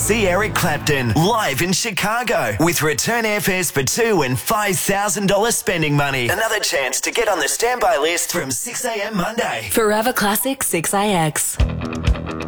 see Eric Clapton live in Chicago with return airfares for two and $5,000 spending money. Another chance to get on the standby list from 6 a.m. Monday. Forever Classic 6AX.